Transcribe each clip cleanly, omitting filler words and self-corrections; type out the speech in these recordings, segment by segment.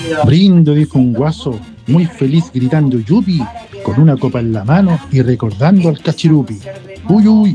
Brindo, dijo un guaso, muy feliz gritando yupi, con una copa en la mano y recordando al cachirupi. Uy, uy.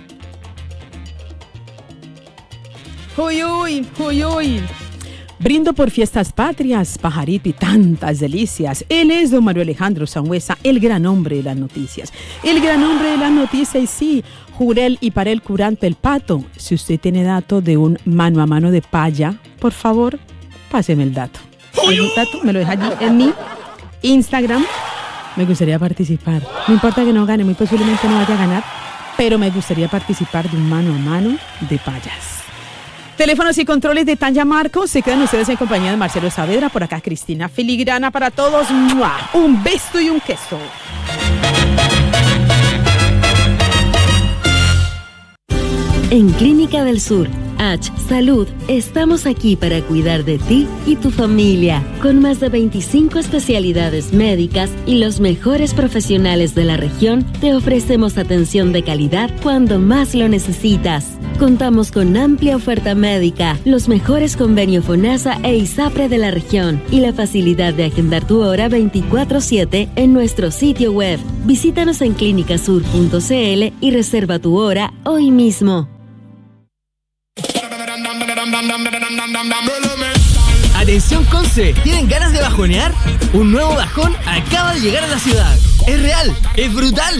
Uy, uy, uy, uy. Brindo por fiestas patrias, pajarito y tantas delicias. Él es don Mario Alejandro Sangüesa, el gran hombre de las noticias. El gran hombre de las noticias, y sí, jurel y para el curante el pato. Si usted tiene dato de un mano a mano de paya, por favor, páseme el dato. El dato me lo deja allí en mi Instagram. Me gustaría participar. No importa que no gane, muy posiblemente no vaya a ganar, pero me gustaría participar de un mano a mano de payas. Teléfonos y controles de Tanya Marcos. Se quedan ustedes en compañía de Marcelo Saavedra. Por acá Cristina Filigrana para todos. ¡Mua! Un beso y un queso. En Clínica del Sur, H Salud, estamos aquí para cuidar de ti y tu familia, con más de 25 especialidades médicas y los mejores profesionales de la región. Te ofrecemos atención de calidad cuando más lo necesitas. Contamos con amplia oferta médica, los mejores convenios FONASA e ISAPRE de la región y la facilidad de agendar tu hora 24/7 en nuestro sitio web. Visítanos en clinicasur.cl y reserva tu hora hoy mismo. Atención Conce, ¿tienen ganas de bajonear? Un nuevo bajón acaba de llegar a la ciudad. Es real, es brutal.